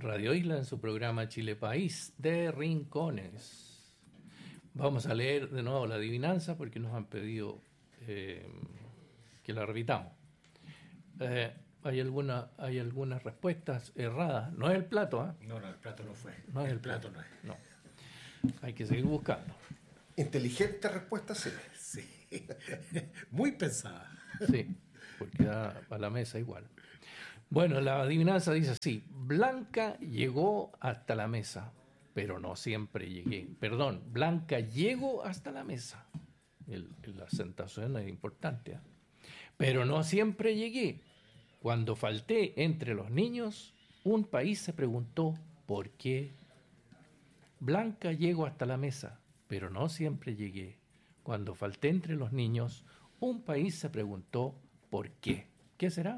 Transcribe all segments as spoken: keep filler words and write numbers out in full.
Radio Isla en su programa Chile País de Rincones. Vamos a leer de nuevo la adivinanza porque nos han pedido eh, que la repitamos. Eh, hay, alguna, hay algunas respuestas erradas. No es el plato, ¿eh? No, no, el plato no fue. No es el, el plato, plato, no es. No. Hay que seguir buscando. Inteligente respuesta, sí. Sí. Muy pensada. Sí, porque da a la mesa igual. Bueno, la adivinanza dice así: Blanca llegó hasta la mesa, pero no siempre llegué. Perdón, Blanca llegó hasta la mesa. El, la acentuación es importante, ¿eh? Pero no siempre llegué. Cuando falté entre los niños, un país se preguntó ¿por qué? Blanca llegó hasta la mesa, pero no siempre llegué. Cuando falté entre los niños, un país se preguntó ¿por qué? ¿Qué será?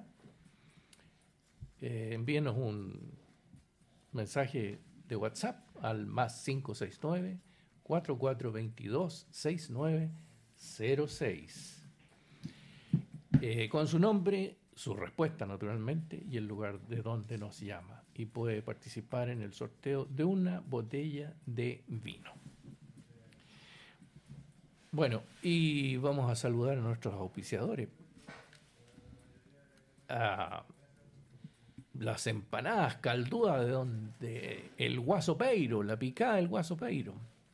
Eh, envíenos un mensaje de WhatsApp al más cinco seis nueve, cuatro cuatro dos dos, seis nueve cero seis. Eh, con su nombre, su respuesta naturalmente y el lugar de donde nos llama. Y puede participar en el sorteo de una botella de vino. Bueno, y vamos a saludar a nuestros auspiciadores. A las empanadas caldúas de donde el Guaso Peiro, la picada del Guaso Peiro.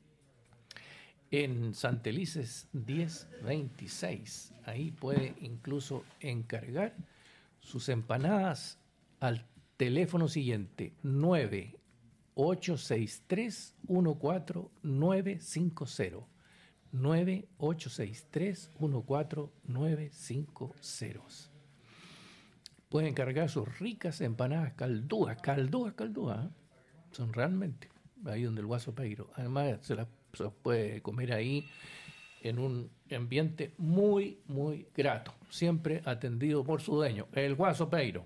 En Santelices diez veintiséis. Ahí puede incluso encargar sus empanadas al teléfono siguiente: nueve ocho seis tres, uno cuatro nueve cinco cero. nueve ocho seis tres, uno cuatro nueve cinco cero. Pueden cargar sus ricas empanadas caldúas, caldúas, caldúas, ¿eh? Son realmente ahí donde el Guaso Peiro. Además se las, se las puede comer ahí en un ambiente muy, muy grato, siempre atendido por su dueño, el Guaso Peiro.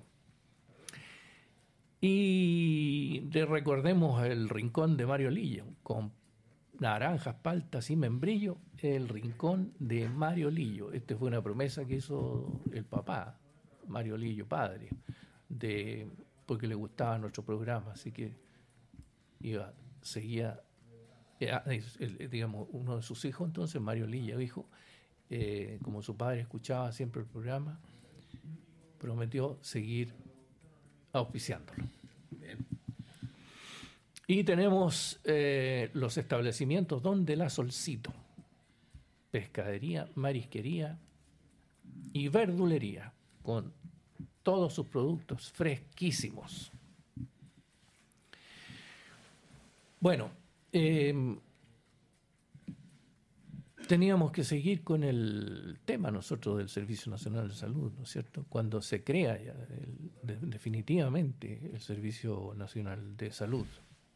Y de, recordemos el rincón de Mario Lillo, con naranjas, paltas y membrillo, el rincón de Mario Lillo. Esta fue una promesa que hizo el papá, Mario Lillo, padre, de, porque le gustaba nuestro programa, así que iba, seguía, eh, digamos, uno de sus hijos, entonces Mario Lillo, hijo, eh, como su padre escuchaba siempre el programa, prometió seguir auspiciándolo. Bien. Y tenemos eh, los establecimientos donde la Solcito, pescadería, marisquería y verdulería, con todos sus productos fresquísimos. Bueno, eh, teníamos que seguir con el tema nosotros del Servicio Nacional de Salud, ¿no es cierto? Cuando se crea ya el, de, definitivamente el Servicio Nacional de Salud.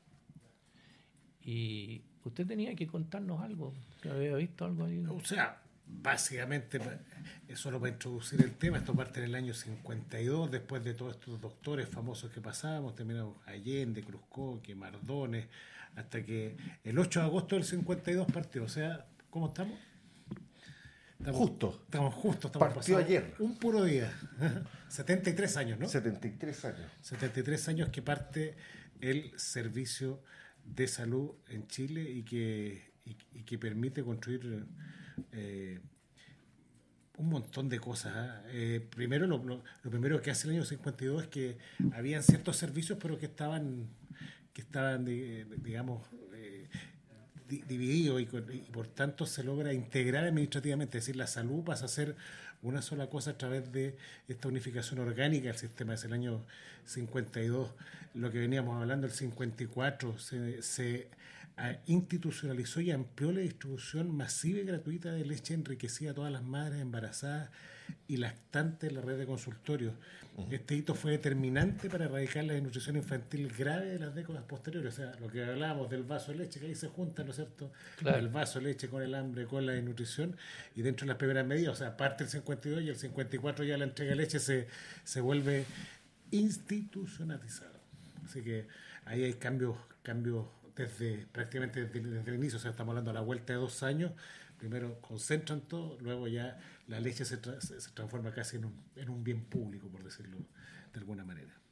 Y usted tenía que contarnos algo, ¿había visto algo ahí? O sea, básicamente, solo para introducir el tema, esto parte en el año cincuenta y dos, después de todos estos doctores famosos que pasábamos, terminamos Allende, Cruzcoque, Mardones, hasta que el ocho de agosto del cincuenta y dos partió. O sea, ¿cómo estamos? Estamos justo. Estamos justos. Estamos partió ayer. Un puro día. setenta y tres años, ¿no? setenta y tres años. setenta y tres años que parte el servicio de salud en Chile y que, y, y que permite construir eh, un montón de cosas. ¿eh? Eh, primero, lo, lo, lo primero que hace el año cincuenta y dos es que habían ciertos servicios, pero que estaban, que estaban digamos, eh, di, divididos y, y por tanto se logra integrar administrativamente. Es decir, la salud pasa a ser una sola cosa a través de esta unificación orgánica del sistema. Desde el año cincuenta y dos, lo que veníamos hablando, el cincuenta y cuatro, se, se institucionalizó y amplió la distribución masiva y gratuita de leche enriquecida a todas las madres embarazadas y lactantes en la red de consultorios. Uh-huh. Este hito fue determinante para erradicar la desnutrición infantil grave de las décadas posteriores. O sea, lo que hablábamos del vaso de leche, que ahí se junta, ¿no es cierto? Claro. El vaso de leche con el hambre, con la desnutrición, y dentro de las primeras medidas, o sea, parte el cincuenta y dos y el cincuenta y cuatro ya la entrega de leche se, se vuelve institucionalizada. Así que ahí hay cambios, cambios desde prácticamente desde, desde el inicio. O sea, estamos hablando a la vuelta de dos años. Primero concentran todo, luego ya la leche se, tra- se transforma casi en un, en un bien público, por decirlo de alguna manera.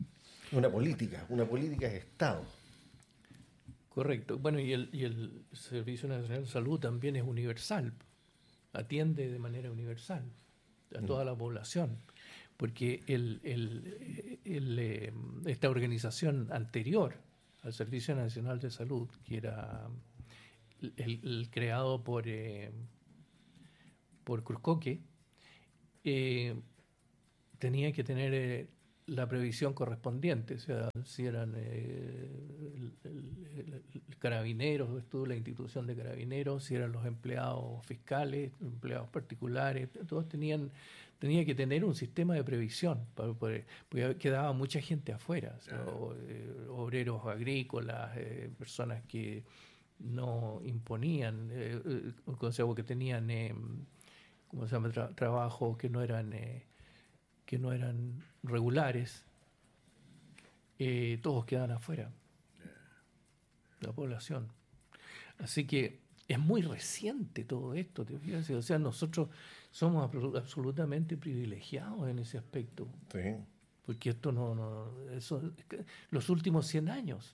Una política, una política de Estado. Correcto. Bueno, y el, y el Servicio Nacional de Salud también es universal, atiende de manera universal a toda la población, porque el, el, el, eh, esta organización anterior al Servicio Nacional de Salud, que era el, el creado por, eh, por Cruzcoque, eh, tenía que tener eh, la previsión correspondiente, o sea, si eran eh, el, el, el carabineros, estuvo la institución de carabineros, si eran los empleados fiscales, empleados particulares, todos tenían, tenía que tener un sistema de previsión, para, para, porque quedaba mucha gente afuera, o sea, o, eh, obreros agrícolas, eh, personas que no imponían, eh, eh, o sea, que tenían, eh, ¿cómo se llama?, Tra- trabajos que no eran... Eh, que no eran regulares, eh, todos quedan afuera, la población. Así que es muy reciente todo esto, ¿te fijas? O sea, nosotros somos absolutamente privilegiados en ese aspecto. Sí. Porque esto no... no eso, los últimos cien años,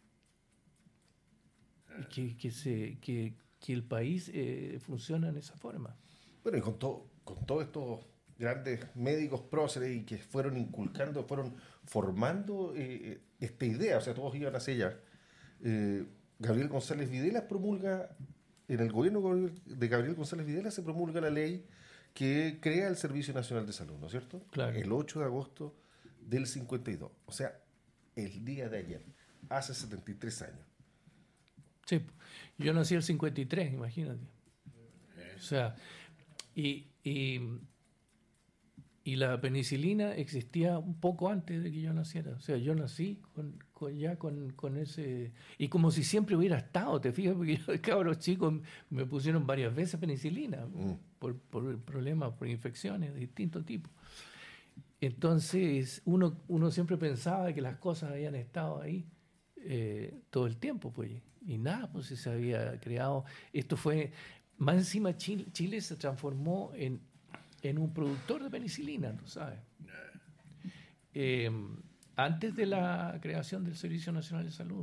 que, que, se, que, que el país eh, funciona en esa forma. Bueno, y con, todo, con todos estos grandes médicos próceres y que fueron inculcando, fueron formando eh, esta idea, o sea, todos iban hacia allá. Eh, Gabriel González Videla promulga, en el gobierno de Gabriel González Videla se promulga la ley que crea el Servicio Nacional de Salud, ¿no es cierto? Claro. El ocho de agosto del cincuenta y dos, o sea, el día de ayer, hace setenta y tres años. Sí, yo nací el cincuenta y tres, imagínate. O sea, y... y Y la penicilina existía un poco antes de que yo naciera. O sea, yo nací con, con ya con, con ese... Y como si siempre hubiera estado, ¿te fijas? Porque yo de cabros chicos me pusieron varias veces penicilina mm. por, por problemas, por infecciones de distinto tipo. Entonces, uno, uno siempre pensaba que las cosas habían estado ahí eh, todo el tiempo, pues. Y nada, pues se había creado... Esto fue... Más encima, Chile, Chile se transformó en... en un productor de penicilina, tú sabes. Eh, antes de la creación del Servicio Nacional de Salud.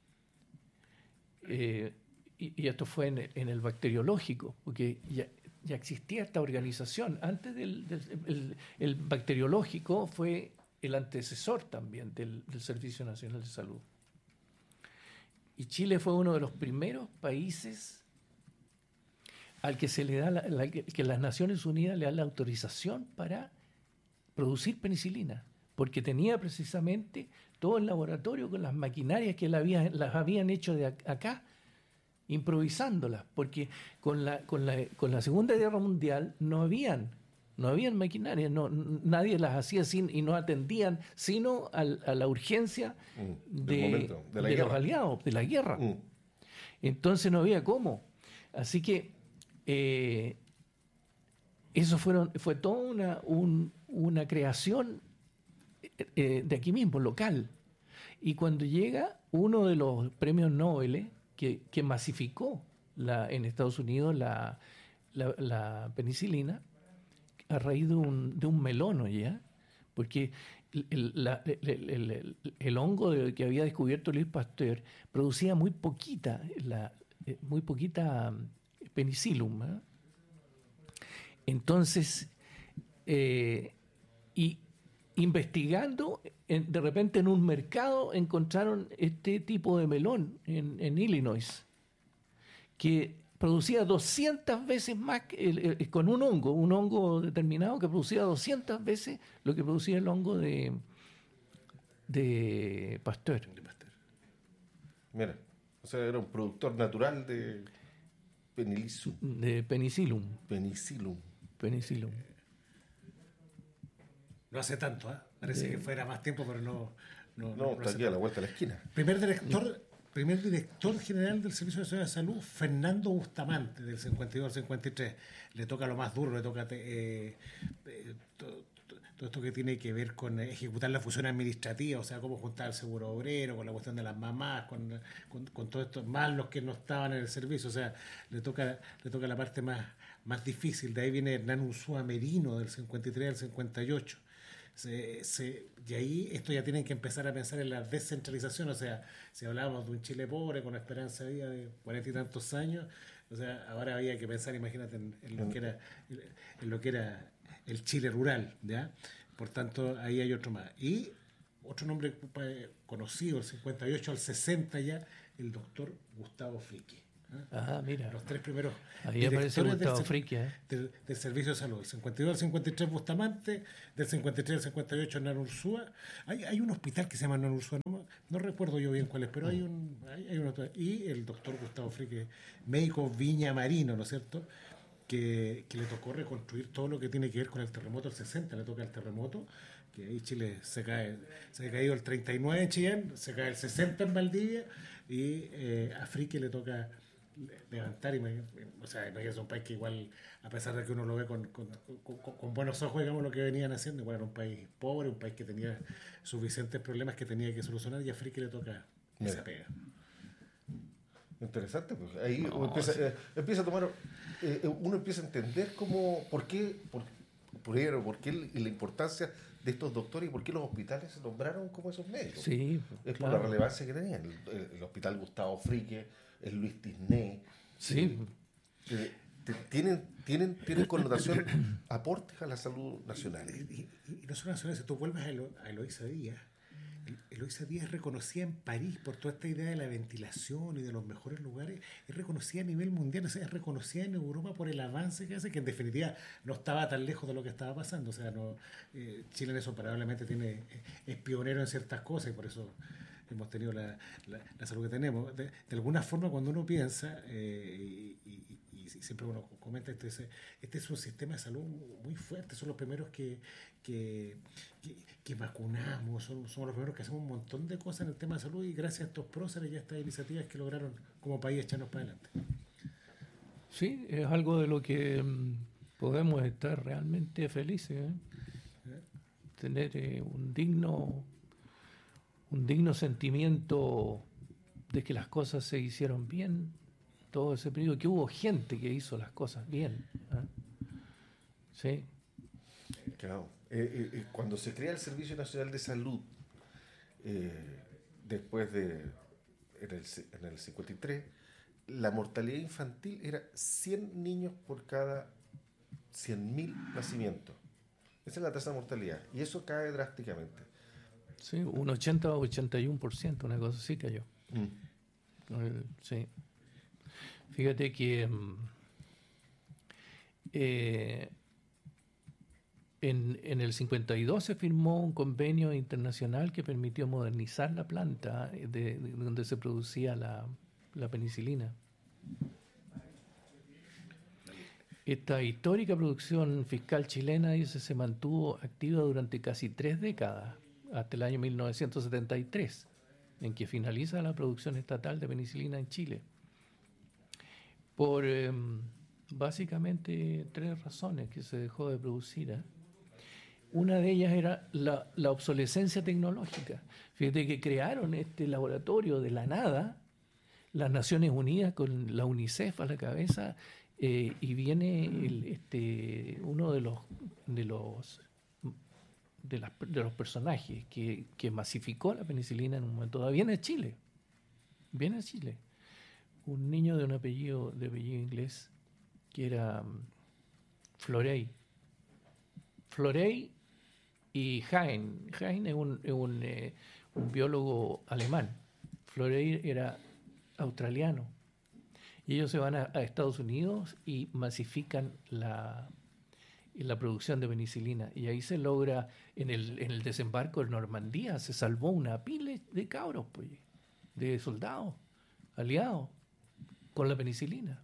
Eh, y, y esto fue en el, en el bacteriológico, porque ya, ya existía esta organización. Antes del, del el, el bacteriológico fue el antecesor también del, del Servicio Nacional de Salud. Y Chile fue uno de los primeros países al que se le da la, la, que las Naciones Unidas le dan la autorización para producir penicilina, porque tenía precisamente todo el laboratorio con las maquinarias que la había, las habían hecho de acá, improvisándolas, porque con la, con la, con la Segunda Guerra Mundial no habían, no habían maquinarias, no, nadie las hacía sin, y no atendían sino al, a la urgencia mm, de, momento, de, la de guerra. los aliados, de la guerra. Mm. Entonces no había cómo. Así que Eh, eso fueron, fue toda una, un, una creación eh, de aquí mismo, local. Y cuando llega uno de los premios Nobel que, que masificó la, en Estados Unidos la, la, la penicilina, a raíz de un, de un melón, ¿ya? Porque el, la, el, el, el, el hongo de, que había descubierto Louis Pasteur producía muy poquita, la, muy poquita penicillium, ¿eh? Entonces, eh, y investigando, en, de repente en un mercado encontraron este tipo de melón en, en Illinois, que producía doscientas veces más, que el, el, con un hongo, un hongo determinado que producía doscientas veces lo que producía el hongo de, de Pasteur. De Pasteur. Mira, o sea, era un productor natural de... Penicillum. De penicillium. Penicillium. Penicillium. No hace tanto, ¿eh? Parece de... que fuera más tiempo, pero no. No, no, no está aquí a la vuelta de la esquina. Primer director, no. primer director general del Servicio Nacional de Salud, Fernando Bustamante, del cincuenta y dos al cincuenta y tres. Le toca lo más duro, le toca eh, eh, todo, todo esto que tiene que ver con ejecutar la función administrativa, o sea, cómo juntar el seguro obrero, con la cuestión de las mamás, con, con, con todo esto, más los que no estaban en el servicio, o sea, le toca, le toca la parte más, más difícil. De ahí viene Hernán Ursúa Merino, del cincuenta y tres al cincuenta y ocho. se, se, y ahí esto ya tienen que empezar a pensar en la descentralización. O sea, si hablábamos de un Chile pobre con esperanza de vida de cuarenta y tantos años, o sea, ahora había que pensar, imagínate, en, en lo que era en lo que era el Chile rural, ¿ya? Por tanto, ahí hay otro más. Y otro nombre conocido, el cincuenta y ocho al sesenta ya, el doctor Gustavo Fricke. ¿eh? Ah, mira. Los tres primeros Ahí aparece Gustavo del, Fricke, ¿eh? del, del Servicio de Salud. El cincuenta y dos al cincuenta y tres Bustamante, del cincuenta y tres al cincuenta y ocho Hernán Ursúa. Hay, hay un hospital que se llama Hernán Ursúa, no, no recuerdo yo bien cuál es, pero hay un... Hay, hay uno, y el doctor Gustavo Fricke, médico viñamarino, ¿no es cierto?, que, que le tocó reconstruir todo lo que tiene que ver con el terremoto del sesenta, le toca el terremoto, que ahí Chile se cae, se ha caído el treinta y nueve en Chillán, se cae el sesenta en Valdivia, y eh, a Fricke le toca levantar, y me, o sea, es un país que igual, a pesar de que uno lo ve con, con, con, con buenos ojos, digamos, lo que venían haciendo, igual era un país pobre, un país que tenía suficientes problemas que tenía que solucionar, y a Fricke le toca Mira. esa pega. Interesante, pues ahí No, uno empieza, sí. eh, empieza a tomar, eh, uno empieza a entender cómo, por qué, por, por, por qué la importancia de estos doctores y por qué los hospitales se nombraron como esos médicos. Sí, Es claro. por la relevancia que tenían. El, el, el hospital Gustavo Fricke, el Luis Tisné. Sí. eh, te- tienen, tienen, tienen connotación aportes a la salud nacional. Y, y, y no solo nacionales, si tú vuelves a, Elo, a Eloísa Díaz, Eloísa Díaz es reconocida en París por toda esta idea de la ventilación y de los mejores lugares, es reconocida a nivel mundial, o sea, es reconocida en Europa por el avance que hace, que en definitiva no estaba tan lejos de lo que estaba pasando. O sea, no, eh, Chile en eso probablemente tiene, es pionero en ciertas cosas, y por eso hemos tenido la, la, la salud que tenemos. De, de alguna forma, cuando uno piensa, eh, y, y, y siempre uno comenta, este es, este es un sistema de salud muy fuerte, son los primeros que, que, que, que vacunamos, son, somos los primeros que hacemos un montón de cosas en el tema de salud, y gracias a estos próceres y a estas iniciativas que lograron como país echarnos para adelante. Sí, es algo de lo que mm, podemos estar realmente felices, ¿eh? Tener eh, un digno un digno sentimiento de que las cosas se hicieron bien todo ese periodo, que hubo gente que hizo las cosas bien, ¿eh? Sí. Claro. Eh, eh, cuando se crea el Servicio Nacional de Salud, eh, después de, en el, en el cincuenta y tres, la mortalidad infantil era cien niños por cada cien mil nacimientos. Esa es la tasa de mortalidad. Y eso cae drásticamente. Sí, un ochenta o ochenta y uno por ciento, una cosa así cayó. Mm. Eh, Sí. Fíjate que mm, eh, en, en el cincuenta y dos se firmó un convenio internacional que permitió modernizar la planta de, de donde se producía la, la penicilina. Esta histórica producción fiscal chilena, dice, se mantuvo activa durante casi tres décadas, hasta el año mil novecientos setenta y tres, en que finaliza la producción estatal de penicilina en Chile. Por eh, básicamente tres razones que se dejó de producir, ¿eh? Una de ellas era la, la obsolescencia tecnológica. Fíjate que crearon este laboratorio de la nada, las Naciones Unidas con la UNICEF a la cabeza, eh, y viene el, este, uno de los de los de, las, de los personajes que, que masificó la penicilina en un momento dado. Viene a Chile, viene a Chile. Un niño de un apellido, de apellido inglés, que era um, Florey. Florey y Hein. Hein es un, es un, eh, un biólogo alemán. Florey era australiano. Y ellos se van a, a Estados Unidos y masifican la, la producción de penicilina. Y ahí se logra, en el, en el desembarco de Normandía, se salvó una pila de cabros, pues, de soldados aliados con la penicilina.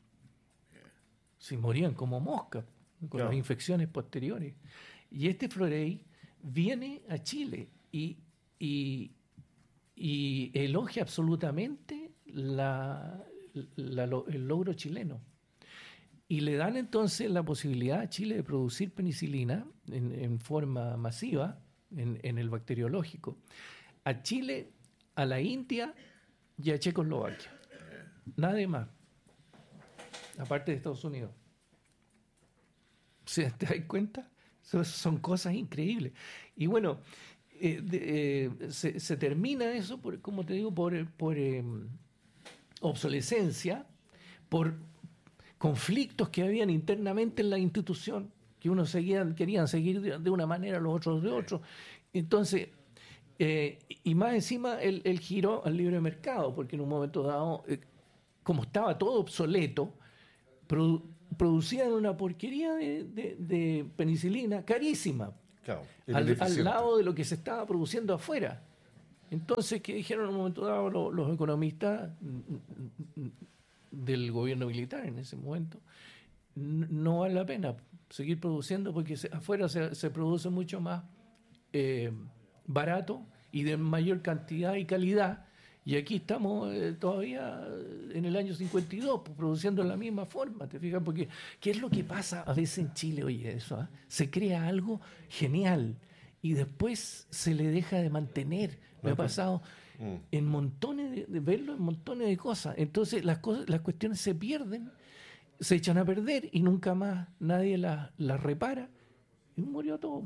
Si morían como moscas, con Claro. las infecciones posteriores. Y este Florey viene a Chile y, y, y elogia absolutamente la, la, el logro chileno. Y le dan entonces la posibilidad a Chile de producir penicilina en, en forma masiva, en, en el bacteriológico. A Chile, a la India y a Checoslovaquia. Nadie más. Aparte de Estados Unidos. ¿Se te das cuenta? Son, son cosas increíbles. Y bueno, eh, de, eh, se, se termina eso, por, como te digo, por, por eh, obsolescencia, por conflictos que habían internamente en la institución, que unos seguían, querían seguir de, de una manera, los otros de otro. Entonces, eh, y más encima el, el giro al libre mercado, porque en un momento dado, eh, como estaba todo obsoleto, produ- producían una porquería de, de, de penicilina carísima, Claro, al, al lado de lo que se estaba produciendo afuera. Entonces, ¿qué dijeron en un momento dado los, los economistas del gobierno militar en ese momento? No vale la pena seguir produciendo porque se, afuera se, se produce mucho más eh, barato y de mayor cantidad y calidad, y aquí estamos eh, todavía en el año cincuenta y dos pues, produciendo de la misma forma, ¿te fijas? Porque ¿qué es lo que pasa a veces en Chile? Oye, eso, ¿eh? Se crea algo genial y después se le deja de mantener. Me ha pasado mm. en montones de, de verlo en montones de cosas. Entonces las cosas, las cuestiones se pierden, se echan a perder y nunca más nadie las la repara y murió todo.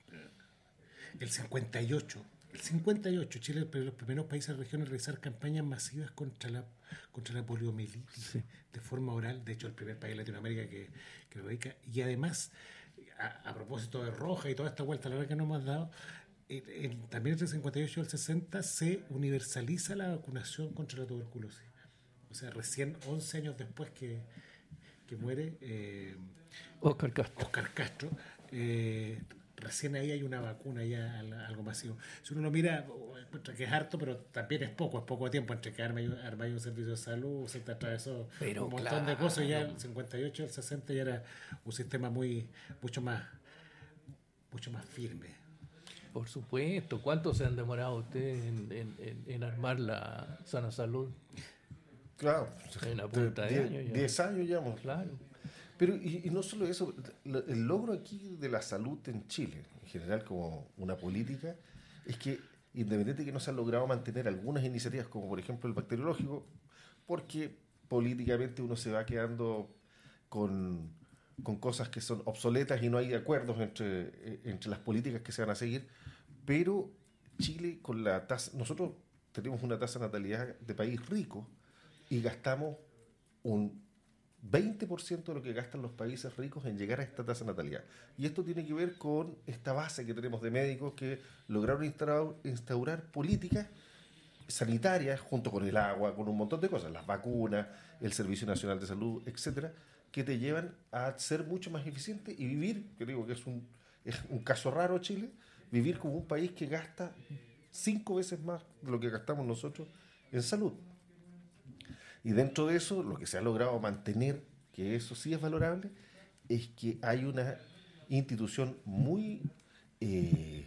El cincuenta y ocho, el cincuenta y ocho, Chile es de los primeros países de la región en realizar campañas masivas contra la, contra la poliomielitis, sí. de forma oral. De hecho, el primer país de Latinoamérica que, que lo dedica. Y además, a, a propósito de Roja y toda esta vuelta a la hora que nos hemos dado, en, en, también entre el cincuenta y ocho y el sesenta se universaliza la vacunación contra la tuberculosis. O sea, recién once años después que, que muere eh, Óscar Castro. Óscar Castro eh, recién ahí hay una vacuna ya, algo masivo. Si uno lo mira, encuentra que es harto, pero también es poco, es poco tiempo entre que arma y, arma y un servicio de salud, se te atravesó pero un montón claro. de cosas, y ya el cincuenta y ocho, el sesenta ya era un sistema muy, mucho más, mucho más firme. Por supuesto. ¿Cuánto se han demorado ustedes en, en, en, en armar la sana salud? Claro, en una punta de, de años ya. diez años ya. Claro. Pero, y, y no solo eso, el logro aquí de la salud en Chile, en general como una política, es que independiente de que no se han logrado mantener algunas iniciativas, como por ejemplo el bacteriológico, porque políticamente uno se va quedando con, con cosas que son obsoletas y no hay acuerdos entre, entre las políticas que se van a seguir, pero Chile con la tasa, nosotros tenemos una tasa de natalidad de país rico y gastamos un veinte por ciento de lo que gastan los países ricos en llegar a esta tasa de natalidad. Y esto tiene que ver con esta base que tenemos de médicos que lograron instaurar, instaurar políticas sanitarias junto con el agua, con un montón de cosas, las vacunas, el Servicio Nacional de Salud, etcétera, que te llevan a ser mucho más eficiente y vivir, que digo que es un, es un caso raro Chile, vivir como un país que gasta cinco veces más de lo que gastamos nosotros en salud. Y dentro de eso, lo que se ha logrado mantener, que eso sí es valorable, es que hay una institución muy eh,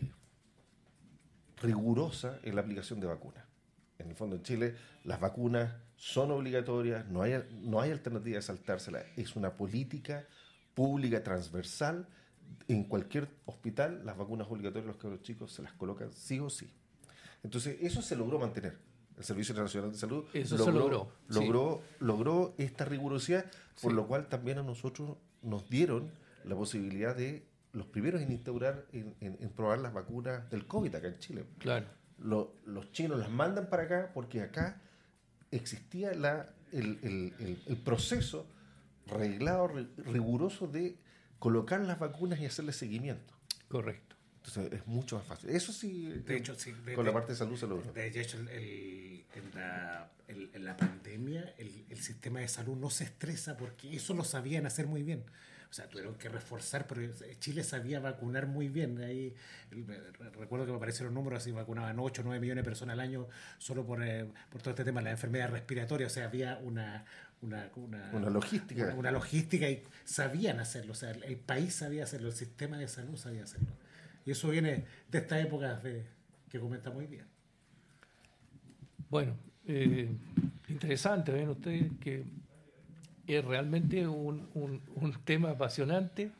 rigurosa en la aplicación de vacunas. En el fondo, en Chile, las vacunas son obligatorias, no hay, no hay alternativa de saltárselas. Es una política pública transversal. En cualquier hospital, las vacunas obligatorias, los cabros chicos se las colocan sí o sí. Entonces, eso se logró mantener. El Servicio Nacional de Salud Eso logró, se logró, logró, sí. logró esta rigurosidad, por sí. lo cual también a nosotros nos dieron la posibilidad de los primeros en instaurar, en, en, en probar las vacunas del COVID acá en Chile. Claro. Lo, los chinos las mandan para acá porque acá existía la, el, el, el, el proceso reglado, riguroso de colocar las vacunas y hacerle seguimiento. Correcto. Entonces es mucho más fácil. Eso sí, de hecho, sí de, con de, la parte de salud se logró. De hecho, el, el, en, la, el, en la pandemia el, el sistema de salud no se estresa porque eso lo sabían hacer muy bien. O sea, tuvieron que reforzar, pero Chile sabía vacunar muy bien. Ahí el, recuerdo que me aparecieron números así, vacunaban ocho o nueve millones de personas al año solo por, eh, por todo este tema, la enfermedad respiratoria. O sea, había una... Una, una, una logística. Una, una logística y sabían hacerlo. O sea, el, el país sabía hacerlo, el sistema de salud sabía hacerlo. Y eso viene de esta época de, que comenta muy bien. Bueno, eh, interesante, ven ustedes que es realmente un, un, un tema apasionante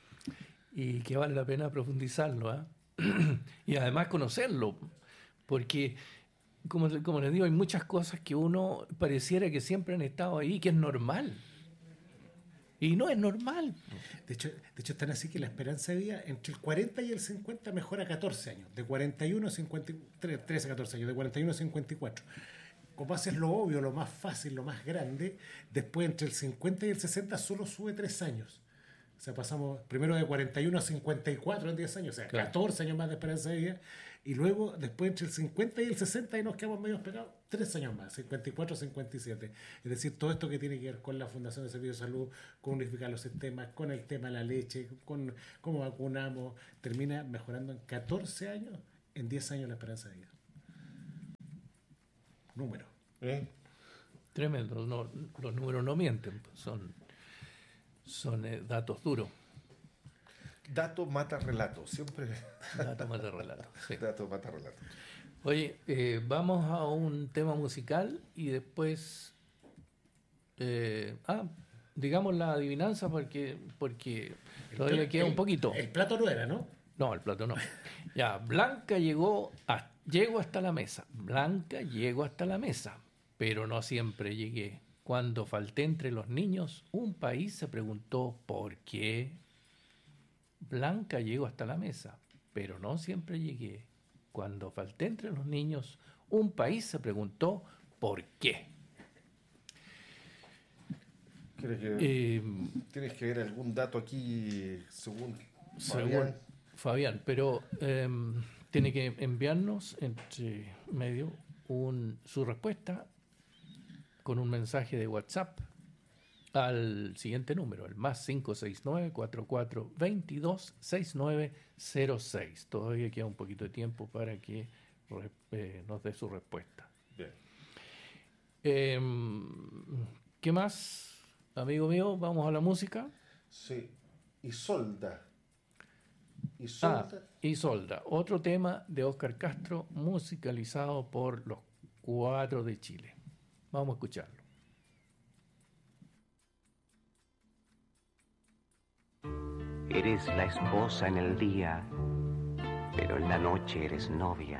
y que vale la pena profundizarlo, ¿eh? Y además conocerlo, porque como, como les digo, hay muchas cosas que uno pareciera que siempre han estado ahí, que es normal. Y no es normal. De hecho, de hecho, están así que la esperanza de vida entre el cuarenta y el cincuenta mejora catorce años. De cuarenta y uno a cincuenta y tres, trece a catorce años. De cuarenta y uno a cincuenta y cuatro. Como haces lo obvio, lo más fácil, lo más grande, después entre el cincuenta y el sesenta solo sube tres años. O sea, pasamos primero de cuarenta y uno a cincuenta y cuatro en diez años, o sea, Claro. catorce años más de esperanza de vida. Y luego, después entre el cincuenta y el sesenta, y nos quedamos medio pegados, tres años más, cincuenta y cuatro a cincuenta y siete. Es decir, todo esto que tiene que ver con la Fundación de Servicios de Salud, con unificar los sistemas, con el tema de la leche, con cómo vacunamos, termina mejorando en catorce años, en diez años la esperanza de vida. Número. ¿Eh? Tremendo. No, los números no mienten, pues, son, son eh, datos duros. Dato mata relato, siempre Datos más de relato. Sí. dato mata relato. Oye, eh, vamos a un tema musical y después, eh, ah, digamos la adivinanza porque, porque todavía El- queda un el- poquito. El plato no era, ¿no? No, el plato no. Ya, Blanca llegó, a, llego hasta la mesa. Blanca llegó hasta la mesa, pero no siempre llegué. Cuando falté entre los niños, un país se preguntó por qué. Blanca llegó hasta la mesa, pero no siempre llegué. Cuando falté entre los niños, un país se preguntó por qué. ¿Quieres que, Eh, ¿Tienes que ver algún dato aquí según según Fabián? Fabián, pero eh, tiene que enviarnos entre medio un, su respuesta con un mensaje de WhatsApp al siguiente número, el más cinco seis nueve, cuatro cuatro dos dos, seis nueve cero seis. Todavía queda un poquito de tiempo para que re- eh, nos dé su respuesta. Bien. Eh, ¿Qué más, amigo mío? Vamos a la música. Sí. Isolda. Ah, Isolda. Isolda, otro tema de Óscar Castro, musicalizado por los Cuatro de Chile. Vamos a escucharlo. Eres la esposa en el día, pero en la noche eres novia.